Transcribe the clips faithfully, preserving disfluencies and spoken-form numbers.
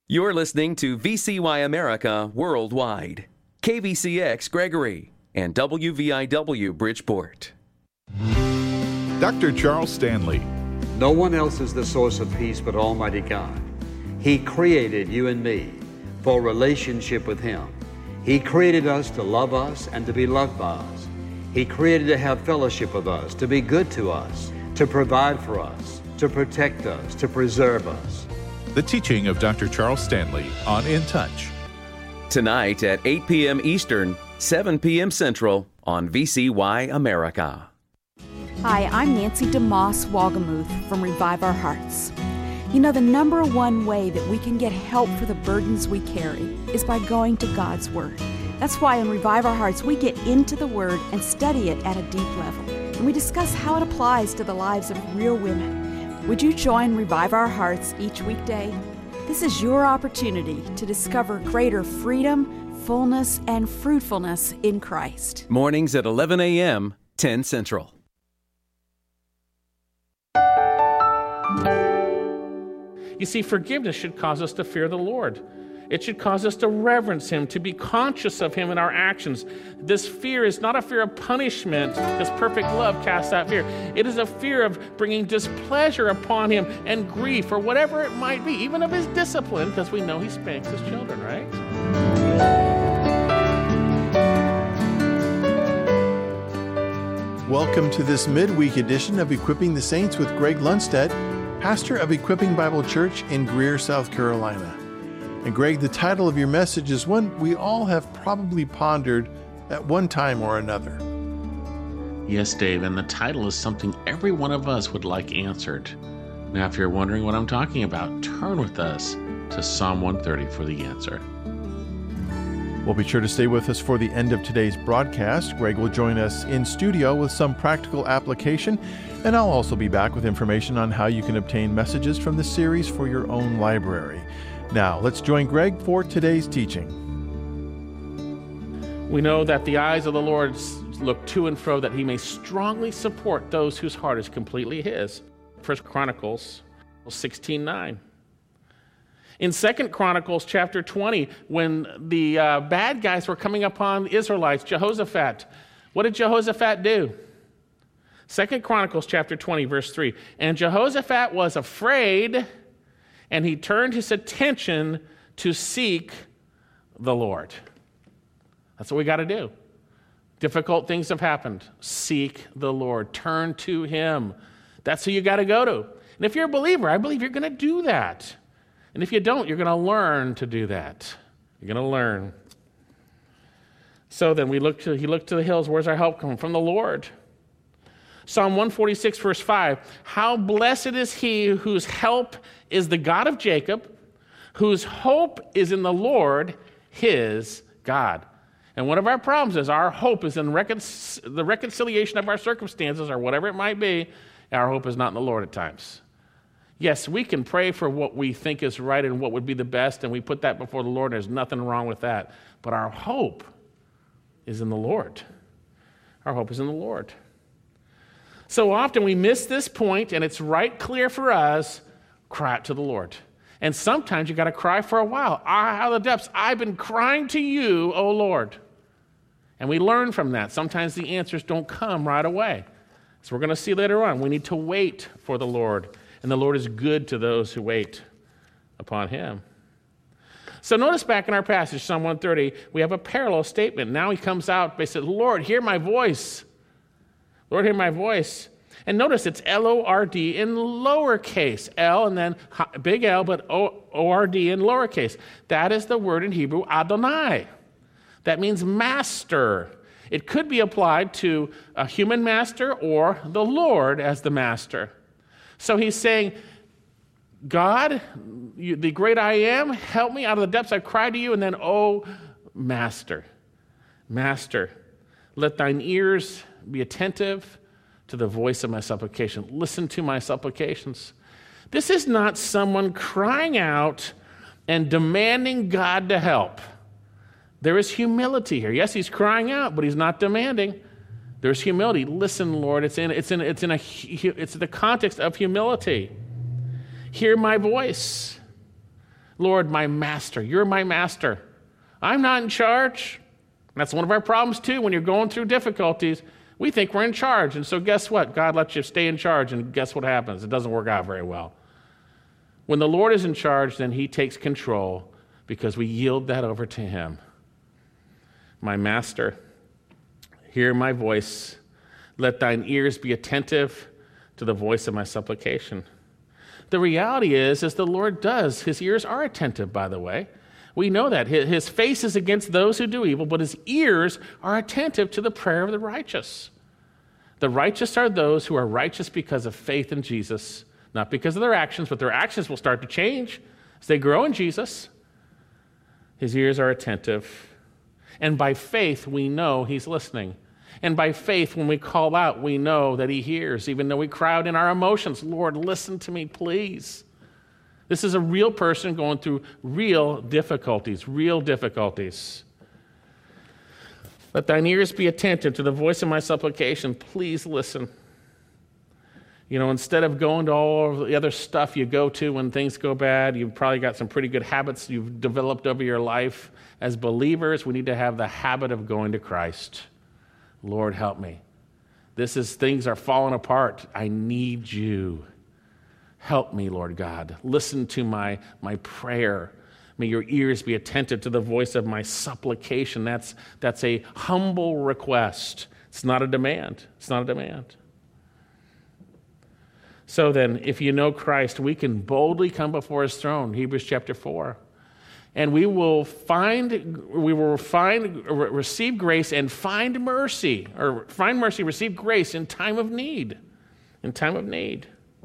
You're listening to V C Y America Worldwide, K V C X Gregory, and W V I W Bridgeport. Doctor Charles Stanley. No one else is the source of peace but Almighty God. He created you and me for a relationship with Him. He created us to love us and to be loved by us. He created to have fellowship with us, to be good to us, to provide for us, to protect us, to preserve us. The teaching of Doctor Charles Stanley on In Touch. Tonight at eight p.m. Eastern, seven p.m. Central on V C Y America. Hi, I'm Nancy DeMoss Wagamuth from Revive Our Hearts. You know, the number one way that we can get help for the burdens we carry is by going to God's Word. That's why in Revive Our Hearts, we get into the Word and study it at a deep level. And we discuss how it applies to the lives of real women. Would you join Revive Our Hearts each weekday? This is your opportunity to discover greater freedom, fullness, and fruitfulness in Christ. Mornings at eleven a.m., ten Central. You see, forgiveness should cause us to fear the Lord. It should cause us to reverence Him, to be conscious of Him in our actions. This fear is not a fear of punishment, because perfect love casts out fear. It is a fear of bringing displeasure upon Him and grief, or whatever it might be, even of His discipline, because we know He spanks His children, right? Welcome to this midweek edition of Equipping the Saints with Greg Lundstedt, pastor of Equipping Bible Church in Greer, South Carolina. And Greg, the title of your message is one we all have probably pondered at one time or another. Yes, Dave, and the title is something every one of us would like answered. Now, if you're wondering what I'm talking about, turn with us to Psalm one thirty for the answer. Well, be sure to stay with us for the end of today's broadcast. Greg will join us in studio with some practical application, and I'll also be back with information on how you can obtain messages from the series for your own library. Now, let's join Greg for today's teaching. We know that the eyes of the Lord look to and fro, that He may strongly support those whose heart is completely His. First Chronicles sixteen nine. In Second Chronicles chapter twenty, when the uh, bad guys were coming upon the Israelites, Jehoshaphat, what did Jehoshaphat do? Second Chronicles chapter twenty, verse three. And Jehoshaphat was afraid, and he turned his attention to seek the Lord. That's what we got to do. Difficult things have happened. Seek the Lord. Turn to Him. That's who you got to go to. And if you're a believer, I believe you're going to do that. And if you don't, you're going to learn to do that. You're going to learn. So then we look to, he looked to the hills. Where's our help coming? From the Lord. Psalm one forty-six, verse five. How blessed is he whose help is the God of Jacob, whose hope is in the Lord, his God. And one of our problems is our hope is in recon- the reconciliation of our circumstances, or whatever it might be. Our hope is not in the Lord at times. Yes, we can pray for what we think is right and what would be the best, and we put that before the Lord, and there's nothing wrong with that. But our hope is in the Lord. Our hope is in the Lord. So often we miss this point, and it's right clear for us, cry out to the Lord. And sometimes you got to cry for a while. Out of the depths, I've been crying to you, O Lord. And we learn from that. Sometimes the answers don't come right away. So we're going to see later on, we need to wait for the Lord. And the Lord is good to those who wait upon Him. So notice back in our passage, Psalm one thirty, we have a parallel statement. Now he comes out, they said, Lord, hear my voice. Lord, hear my voice. And notice it's L O R D in lowercase, L and then big L, but O R D in lowercase. That is the word in Hebrew, Adonai. That means master. It could be applied to a human master or the Lord as the master. So he's saying, God, you, the great I am, help me out of the depths. I cry to you. And then, oh, master, master, let thine ears be attentive to the voice of my supplication. Listen to my supplications. This is not someone crying out and demanding God to help. There is humility here. Yes, he's crying out, but he's not demanding. There's humility. Listen, Lord, it's in it's in it's in a it's the context of humility. Hear my voice. Lord, my master. You're my master. I'm not in charge. That's one of our problems, too, when you're going through difficulties. We think we're in charge. And so guess what? God lets you stay in charge, and guess what happens? It doesn't work out very well. When the Lord is in charge, then he takes control because we yield that over to him. My master, hear my voice. Let thine ears be attentive to the voice of my supplication. The reality is, is the Lord does. His ears are attentive, by the way. We know that. His face is against those who do evil, but his ears are attentive to the prayer of the righteous. The righteous are those who are righteous because of faith in Jesus, not because of their actions, but their actions will start to change as they grow in Jesus. His ears are attentive. And by faith, we know he's listening. And by faith, when we call out, we know that he hears, even though we cry out in our emotions, Lord, listen to me, please. This is a real person going through real difficulties, real difficulties. Let thine ears be attentive to the voice of my supplication. Please listen. You know, instead of going to all the other stuff you go to when things go bad, you've probably got some pretty good habits you've developed over your life. As believers, we need to have the habit of going to Christ. Lord, help me. This is, things are falling apart. I need you. Help me, Lord God. Listen to my, my prayer. May your ears be attentive to the voice of my supplication. That's, that's a humble request. It's not a demand. It's not a demand. So then, if you know Christ, we can boldly come before his throne, Hebrews chapter four. And we will find, we will find, receive grace and find mercy, or find mercy, receive grace in time of need, in time of need.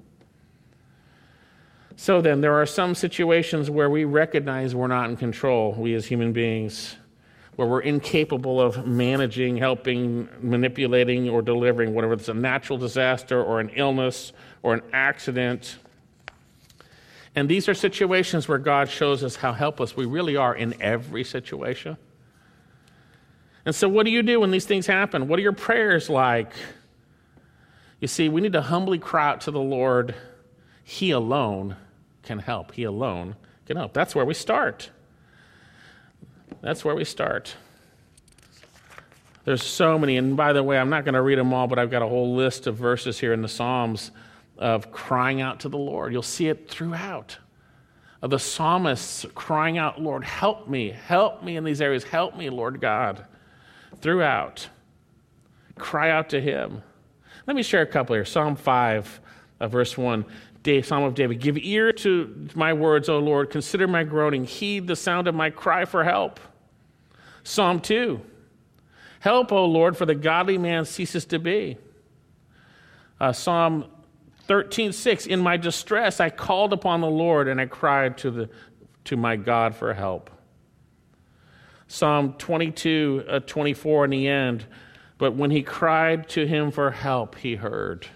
So then, there are some situations where we recognize we're not in control, we as human beings, where we're incapable of managing, helping, manipulating, or delivering, whatever it's a natural disaster or an illness or an accident. And these are situations where God shows us how helpless we really are in every situation. And so what do you do when these things happen? What are your prayers like? You see, we need to humbly cry out to the Lord. He alone can help. He alone can help. That's where we start. That's where we start. There's so many, and by the way, I'm not going to read them all, but I've got a whole list of verses here in the Psalms of crying out to the Lord. You'll see it throughout. Of the psalmists crying out, Lord, help me, help me in these areas, help me, Lord God. Throughout. Cry out to him. Let me share a couple here. Psalm five, uh, verse one. Psalm of David. Give ear to my words, O Lord. Consider my groaning. Heed the sound of my cry for help. Psalm two. Help, O Lord, for the godly man ceases to be. Uh, Psalm thirteen six. In my distress I called upon the Lord, and I cried to the to my God for help. Psalm twenty-two, uh, twenty-four in the end. But when he cried to him for help, he heard.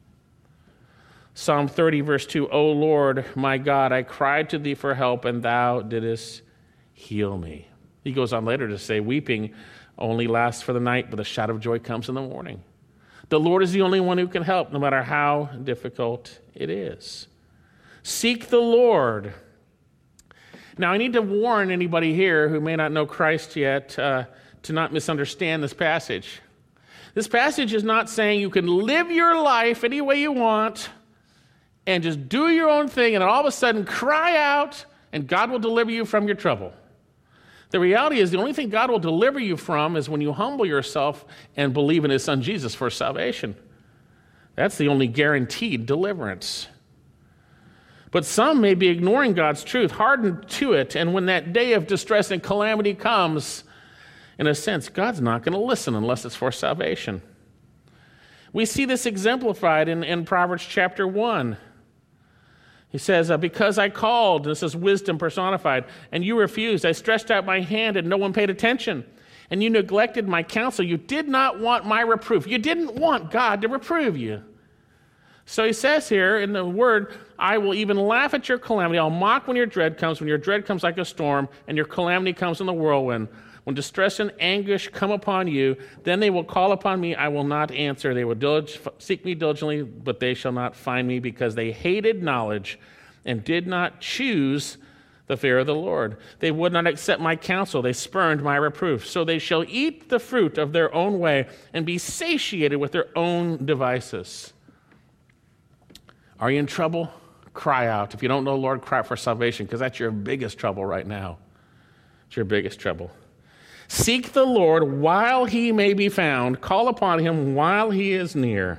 Psalm thirty, verse two. O Lord, my God, I cried to thee for help, and thou didst heal me. He goes on later to say, weeping only lasts for the night, but the shout of joy comes in the morning. The Lord is the only one who can help, no matter how difficult it is. Seek the Lord. Now, I need to warn anybody here who may not know Christ yet uh, to not misunderstand this passage. This passage is not saying you can live your life any way you want and just do your own thing and all of a sudden cry out and God will deliver you from your trouble. The reality is the only thing God will deliver you from is when you humble yourself and believe in his son Jesus for salvation. That's the only guaranteed deliverance. But some may be ignoring God's truth, hardened to it, and when that day of distress and calamity comes, in a sense, God's not going to listen unless it's for salvation. We see this exemplified in, in Proverbs chapter one. He says, uh, because I called, this is wisdom personified, and you refused. I stretched out my hand and no one paid attention. And you neglected my counsel. You did not want my reproof. You didn't want God to reprove you. So he says here in the word, I will even laugh at your calamity. I'll mock when your dread comes, when your dread comes like a storm, and your calamity comes in the whirlwind. When distress and anguish come upon you, then they will call upon me. I will not answer. They will dilig- seek me diligently, but they shall not find me, because they hated knowledge and did not choose the fear of the Lord. They would not accept my counsel. They spurned my reproof. So they shall eat the fruit of their own way and be satiated with their own devices. Are you in trouble? Cry out. If you don't know the Lord, cry out for salvation, because that's your biggest trouble right now. It's your biggest trouble. Seek the Lord while he may be found. Call upon him while he is near.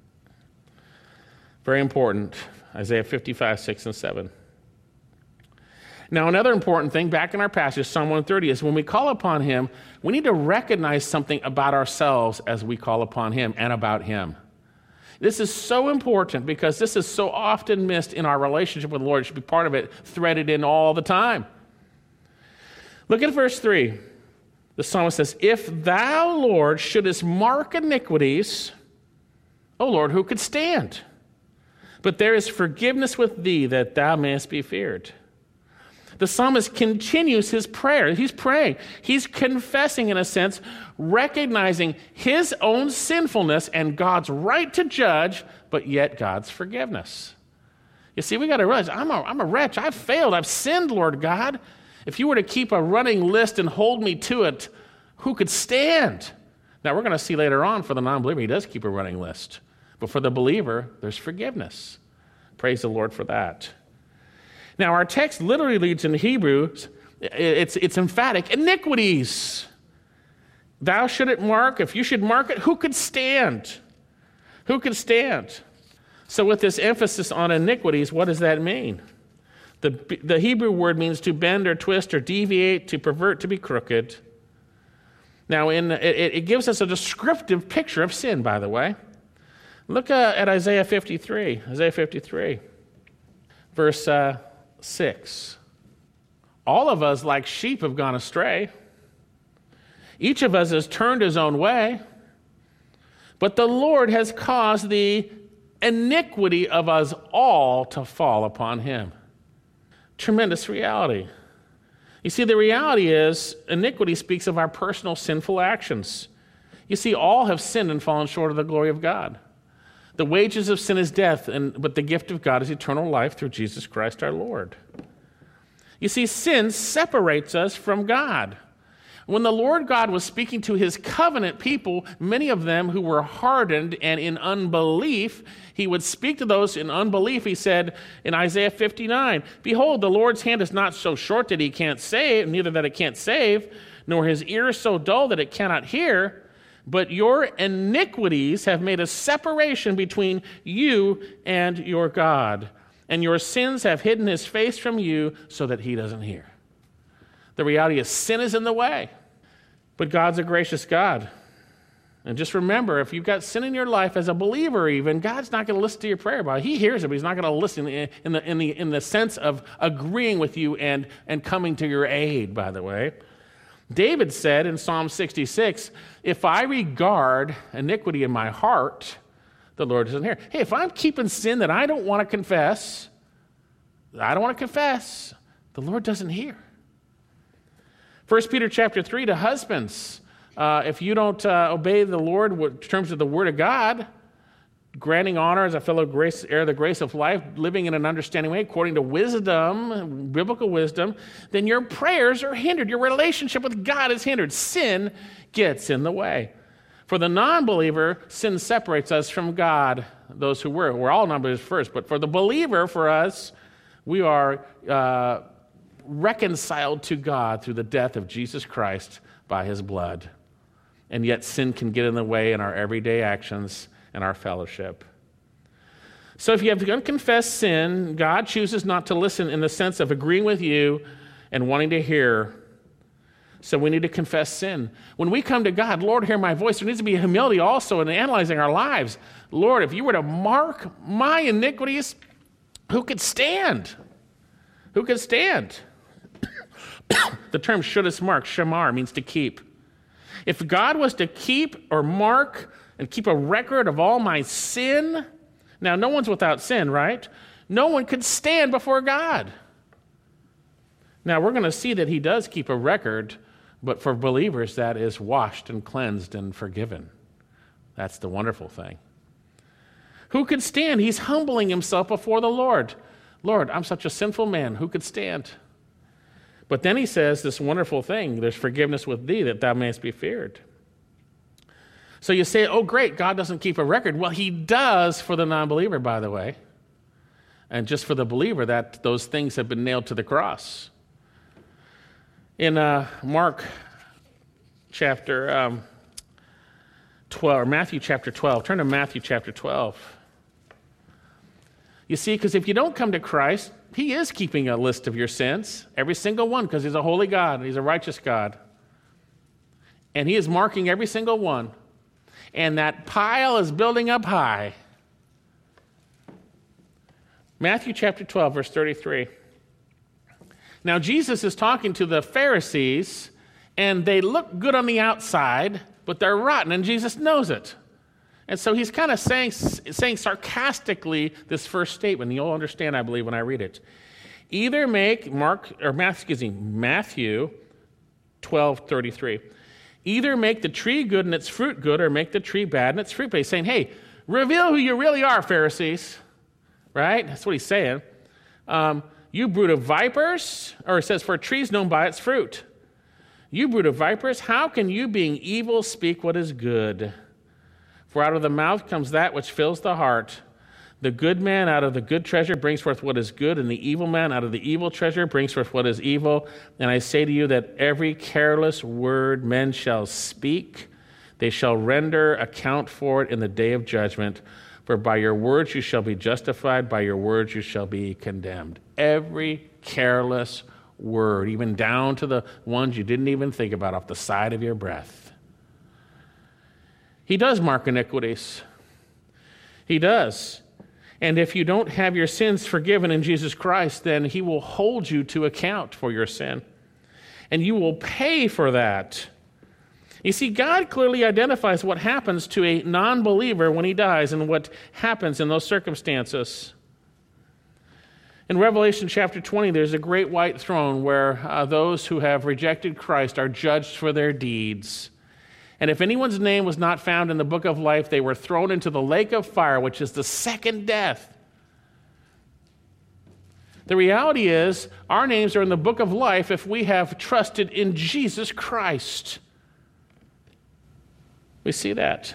Very important. Isaiah fifty-five, six and seven. Now, another important thing back in our passage, Psalm one thirty, is when we call upon him, we need to recognize something about ourselves as we call upon him and about him. This is so important because this is so often missed in our relationship with the Lord. It should be part of it, threaded in all the time. Look at verse three. The psalmist says, if thou, Lord, shouldest mark iniquities, O Lord, who could stand? But there is forgiveness with thee, that thou mayest be feared. The psalmist continues his prayer. He's praying. He's confessing, in a sense, recognizing his own sinfulness and God's right to judge, but yet God's forgiveness. You see, we got to realize, I'm a, I'm a wretch. I've failed. I've sinned, Lord God. If you were to keep a running list and hold me to it, who could stand? Now, we're going to see later on, for the non-believer, he does keep a running list. But for the believer, there's forgiveness. Praise the Lord for that. Now, our text literally leads in Hebrews, it's, it's emphatic, iniquities. Thou shouldst mark, if you should mark it, who could stand? Who could stand? So with this emphasis on iniquities, what does that mean? The, the Hebrew word means to bend or twist or deviate, to pervert, to be crooked. Now, in, it, it gives us a descriptive picture of sin, by the way. Look uh, at Isaiah fifty-three. Isaiah fifty-three, verse uh, six. All of us, like sheep, have gone astray. Each of us has turned his own way. But the Lord has caused the iniquity of us all to fall upon him. Tremendous reality. You see, the reality is, iniquity speaks of our personal sinful actions. You see, all have sinned and fallen short of the glory of God. The wages of sin is death, and but the gift of God is eternal life through Jesus Christ our Lord. You see, sin separates us from God. When the Lord God was speaking to his covenant people, many of them who were hardened and in unbelief, he would speak to those in unbelief. He said in Isaiah fifty-nine, behold, the Lord's hand is not so short that he can't save, neither that it can't save, nor his ear so dull that it cannot hear. But your iniquities have made a separation between you and your God, and your sins have hidden his face from you so that he doesn't hear. The reality is sin is in the way, but God's a gracious God. And just remember, if you've got sin in your life as a believer even, God's not going to listen to your prayer about it. He hears it, but he's not going to listen in the, in the, in the sense of agreeing with you and, and coming to your aid, by the way. David said in Psalm sixty-six, if I regard iniquity in my heart, the Lord doesn't hear. Hey, if I'm keeping sin that I don't want to confess, I don't want to confess, the Lord doesn't hear. First Peter chapter three, to husbands, uh, if you don't uh, obey the Lord in terms of the word of God, granting honor as a fellow grace, heir of the grace of life, living in an understanding way according to wisdom, biblical wisdom, then your prayers are hindered. Your relationship with God is hindered. Sin gets in the way. For the non-believer, sin separates us from God, those who were. We're all non-believers first, but for the believer, for us, we are uh, reconciled to God through the death of Jesus Christ by his blood. And yet sin can get in the way in our everyday actions and our fellowship. So if you have unconfessed sin, God chooses not to listen in the sense of agreeing with you and wanting to hear. So we need to confess sin. When we come to God, Lord, hear my voice, there needs to be humility also in analyzing our lives. Lord, if you were to mark my iniquities, who could stand? Who could stand? The term shouldest mark, shamar, means to keep. If God was to keep or mark and keep a record of all my sin, now no one's without sin, right? No one could stand before God. Now we're going to see that he does keep a record, but for believers that is washed and cleansed and forgiven. That's the wonderful thing. Who could stand? He's humbling himself before the Lord. Lord, I'm such a sinful man. Who could stand? But then he says this wonderful thing, there's forgiveness with thee that thou mayest be feared. So you say, oh great, God doesn't keep a record. Well, he does for the non-believer, by the way. And just for the believer, that those things have been nailed to the cross. In uh, Mark chapter um, twelve, or Matthew chapter twelve, turn to Matthew chapter twelve. You see, because if you don't come to Christ, he is keeping a list of your sins, every single one, because he's a holy God, he's a righteous God. And he is marking every single one. And that pile is building up high. Matthew chapter twelve, verse thirty-three. Now Jesus is talking to the Pharisees, and they look good on the outside, but they're rotten, and Jesus knows it. And so he's kind of saying, saying sarcastically this first statement. You'll understand, I believe, when I read it. Either make Mark or Matthew, excuse me, Matthew twelve thirty-three. Either make the tree good and its fruit good, or make the tree bad and its fruit bad. He's saying, hey, reveal who you really are, Pharisees. Right? That's what he's saying. Um, you brood of vipers, or it says, for a tree is known by its fruit. You brood of vipers, how can you, being evil, speak what is good? For out of the mouth comes that which fills the heart. The good man out of the good treasure brings forth what is good, and the evil man out of the evil treasure brings forth what is evil. And I say to you that every careless word men shall speak, they shall render account for it in the day of judgment. For by your words you shall be justified, by your words you shall be condemned. Every careless word, even down to the ones you didn't even think about off the side of your breath. He does mark iniquities. He does. And if you don't have your sins forgiven in Jesus Christ, then he will hold you to account for your sin. And you will pay for that. You see, God clearly identifies what happens to a non-believer when he dies and what happens in those circumstances. In Revelation chapter twenty, there's a great white throne where uh, those who have rejected Christ are judged for their deeds. And if anyone's name was not found in the book of life, they were thrown into the lake of fire, which is the second death. The reality is, our names are in the book of life if we have trusted in Jesus Christ. We see that.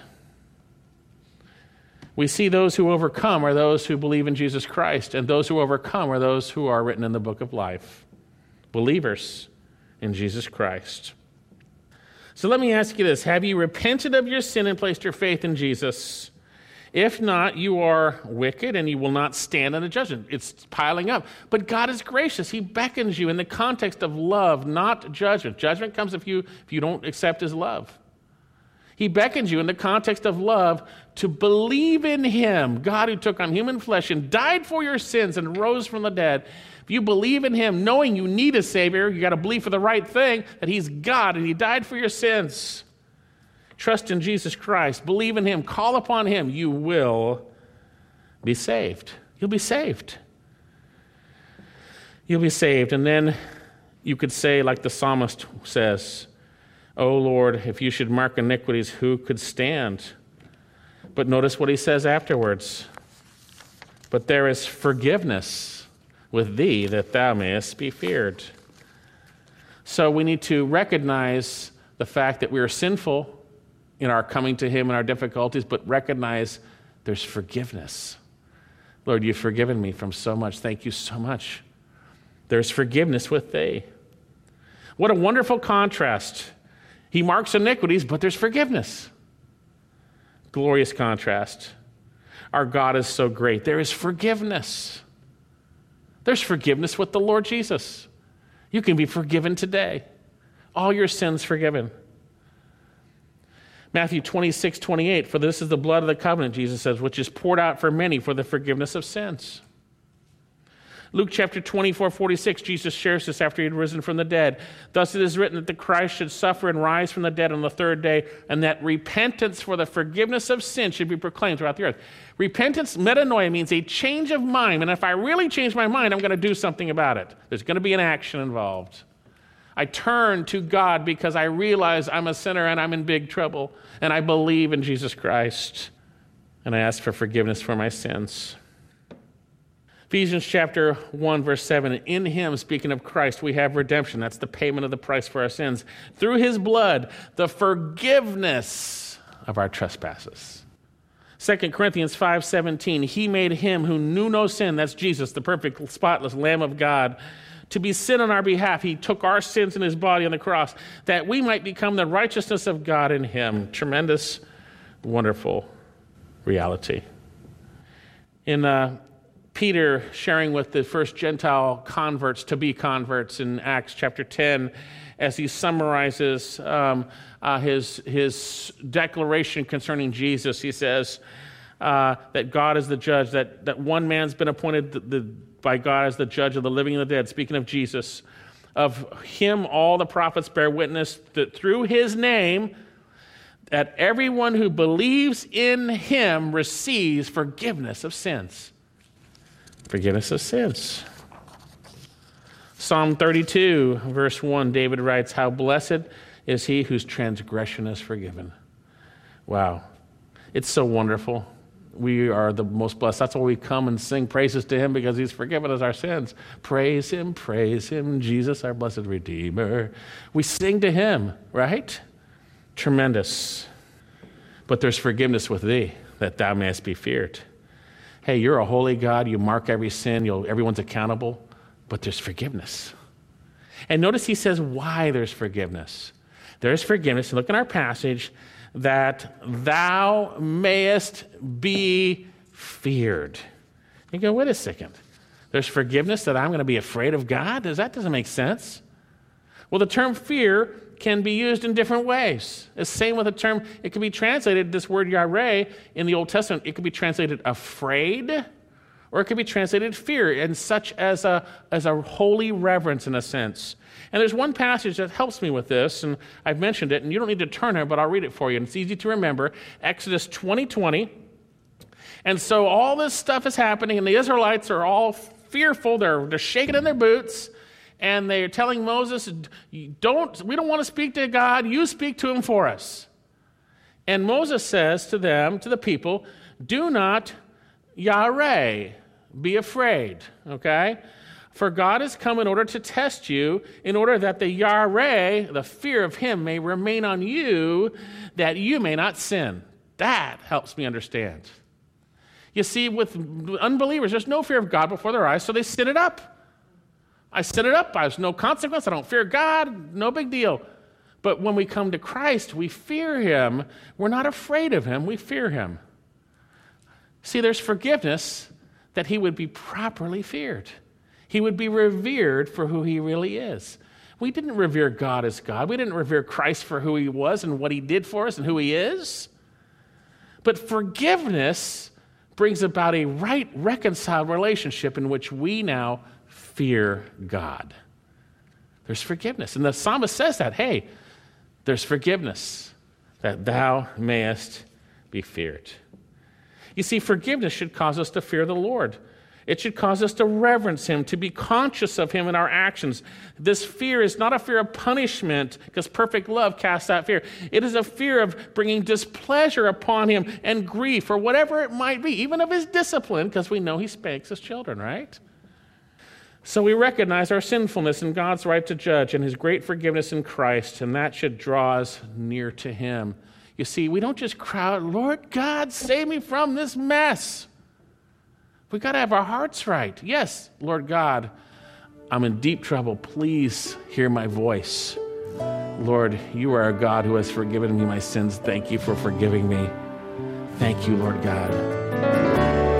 We see those who overcome are those who believe in Jesus Christ, and those who overcome are those who are written in the book of life. Believers in Jesus Christ. So let me ask you this. Have you repented of your sin and placed your faith in Jesus? If not, you are wicked and you will not stand in the judgment. It's piling up. But God is gracious. He beckons you in the context of love, not judgment. Judgment comes if you, if you don't accept his love. He beckons you in the context of love to believe in him, God who took on human flesh and died for your sins and rose from the dead. If you believe in him, knowing you need a Savior, you got to believe for the right thing, that he's God and he died for your sins. Trust in Jesus Christ. Believe in him. Call upon him. You will be saved. You'll be saved. You'll be saved. And then you could say, like the psalmist says, "O Lord, if you should mark iniquities, who could stand?" But notice what he says afterwards. But there is forgiveness with thee, that thou mayest be feared. So we need to recognize the fact that we are sinful in our coming to him and our difficulties, but recognize there's forgiveness. Lord, you've forgiven me from so much. Thank you so much. There's forgiveness with thee. What a wonderful contrast. He marks iniquities, but there's forgiveness. Glorious contrast. Our God is so great. There is forgiveness. There's forgiveness with the Lord Jesus. You can be forgiven today. All your sins forgiven. Matthew twenty-six, twenty-eight, for this is the blood of the covenant, Jesus says, which is poured out for many for the forgiveness of sins. Luke chapter twenty-four, forty-six, Jesus shares this after he had risen from the dead. Thus it is written that the Christ should suffer and rise from the dead on the third day, and that repentance for the forgiveness of sin should be proclaimed throughout the earth. Repentance, metanoia, means a change of mind. And if I really change my mind, I'm going to do something about it. There's going to be an action involved. I turn to God because I realize I'm a sinner and I'm in big trouble, and I believe in Jesus Christ, and I ask for forgiveness for my sins. Ephesians chapter one, verse seven, in him, speaking of Christ, we have redemption. That's the payment of the price for our sins. Through his blood, the forgiveness of our trespasses. Second Corinthians five seventeen, he made him who knew no sin, that's Jesus, the perfect, spotless Lamb of God, to be sin on our behalf. He took our sins in his body on the cross, that we might become the righteousness of God in him. Tremendous, wonderful reality. In uh, Peter sharing with the first Gentile converts to be converts in Acts chapter ten, as he summarizes um, uh, his, his declaration concerning Jesus, he says uh, that God is the judge, that, that one man's been appointed the, the, by God as the judge of the living and the dead, speaking of Jesus. Of him all the prophets bear witness that through his name, that everyone who believes in him receives forgiveness of sins. Forgiveness of sins. Psalm thirty-two, verse one, David writes, how blessed is he whose transgression is forgiven. Wow. It's so wonderful. We are the most blessed. That's why we come and sing praises to him, because he's forgiven us our sins. Praise him, praise him, Jesus, our blessed Redeemer. We sing to him, right? Tremendous. But there's forgiveness with thee, that thou mayest be feared. Hey, you're a holy God. You mark every sin. You'll, everyone's accountable. But there's forgiveness. And notice he says why there's forgiveness. There's forgiveness. Look in our passage. That thou mayest be feared. You go, wait a second. There's forgiveness that I'm going to be afraid of God? Does that doesn't make sense? Well, the term fear can be used in different ways. The same with the term, it can be translated, this word yareh in the Old Testament, it could be translated afraid, or it could be translated fear, and such as a, as a holy reverence in a sense. And there's one passage that helps me with this, and I've mentioned it, and you don't need to turn there, but I'll read it for you, and it's easy to remember. Exodus twenty twenty. And so all this stuff is happening, and the Israelites are all fearful. They're, they're shaking in their boots. And they're telling Moses, "Don't we don't want to speak to God. You speak to him for us." And Moses says to them, to the people, "Do not yareh, be afraid." Okay? For God has come in order to test you, in order that the yareh, the fear of him, may remain on you, that you may not sin. That helps me understand. You see, with unbelievers, there's no fear of God before their eyes, so they sit it up. I set it up. There's no consequence. I don't fear God. No big deal. But when we come to Christ, we fear him. We're not afraid of him. We fear him. See, there's forgiveness that he would be properly feared. He would be revered for who he really is. We didn't revere God as God. We didn't revere Christ for who he was and what he did for us and who he is. But forgiveness brings about a right, reconciled relationship in which we now fear God. There's forgiveness. And the psalmist says that, hey, there's forgiveness, that thou mayest be feared. You see, forgiveness should cause us to fear the Lord. It should cause us to reverence him, to be conscious of him in our actions. This fear is not a fear of punishment, because perfect love casts out fear. It is a fear of bringing displeasure upon him and grief, or whatever it might be, even of his discipline, because we know he spanks his children, right? So we recognize our sinfulness and God's right to judge and his great forgiveness in Christ, and that should draw us near to him. You see, we don't just cry out, "Lord God, save me from this mess." We've got to have our hearts right. Yes, Lord God, I'm in deep trouble. Please hear my voice. Lord, you are a God who has forgiven me my sins. Thank you for forgiving me. Thank you, Lord God.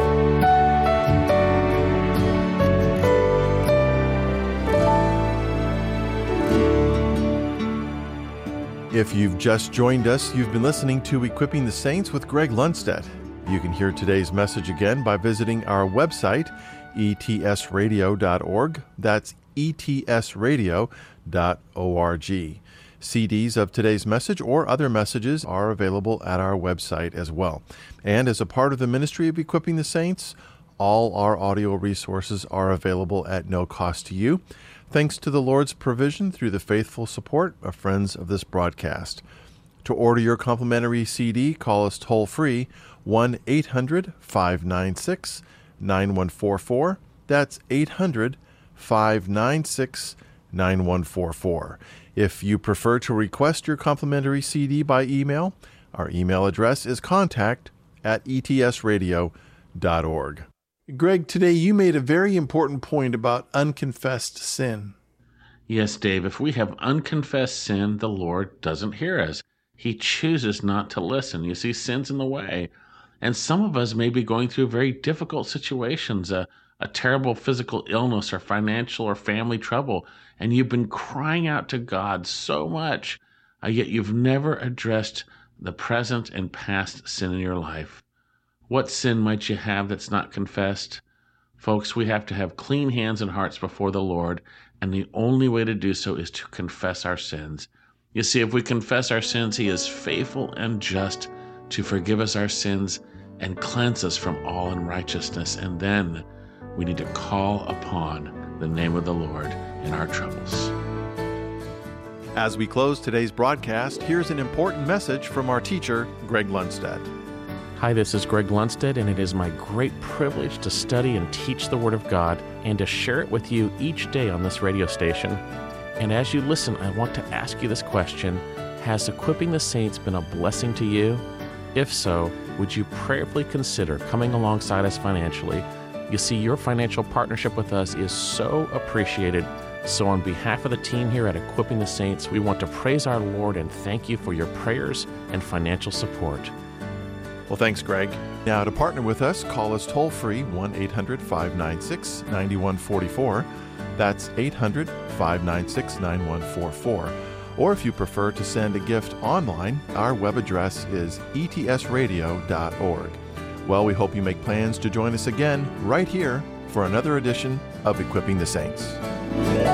If you've just joined us, you've been listening to Equipping the Saints with Greg Lundstedt. You can hear today's message again by visiting our website, e t s radio dot org. That's e t s radio dot org. C Ds of today's message or other messages are available at our website as well. And as a part of the ministry of Equipping the Saints, all our audio resources are available at no cost to you, thanks to the Lord's provision through the faithful support of friends of this broadcast. To order your complimentary C D, call us toll-free, one eight hundred five nine six nine one four four. That's eight hundred, five nine six, nine one four four. If you prefer to request your complimentary C D by email, our email address is contact at e t s radio dot org. Greg, today you made a very important point about unconfessed sin. Yes, Dave, if we have unconfessed sin, the Lord doesn't hear us. He chooses not to listen. You see, sin's in the way. And some of us may be going through very difficult situations, a, a terrible physical illness or financial or family trouble, and you've been crying out to God so much, uh, yet you've never addressed the present and past sin in your life. What sin might you have that's not confessed? Folks, we have to have clean hands and hearts before the Lord, and the only way to do so is to confess our sins. You see, if we confess our sins, He is faithful and just to forgive us our sins and cleanse us from all unrighteousness. And then we need to call upon the name of the Lord in our troubles. As we close today's broadcast, here's an important message from our teacher, Greg Lundstedt. Hi, this is Greg Lundstedt, and it is my great privilege to study and teach the Word of God and to share it with you each day on this radio station. And as you listen, I want to ask you this question: has Equipping the Saints been a blessing to you? If so, would you prayerfully consider coming alongside us financially? You see, your financial partnership with us is so appreciated. So on behalf of the team here at Equipping the Saints, we want to praise our Lord and thank you for your prayers and financial support. Well, thanks, Greg. Now, to partner with us, call us toll-free, one eight hundred, five nine six, nine one four four. That's eight hundred, five nine six, nine one four four. Or if you prefer to send a gift online, our web address is e t s radio dot org. Well, we hope you make plans to join us again right here for another edition of Equipping the Saints.